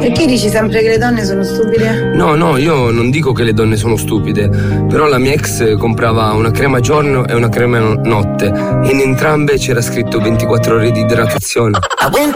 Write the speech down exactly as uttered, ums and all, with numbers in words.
Perché dici sempre che le donne sono stupide? No, no, io non dico che le donne sono stupide, però la mia ex comprava una crema giorno e una crema notte e in entrambe c'era scritto ventiquattro ore di idratazione.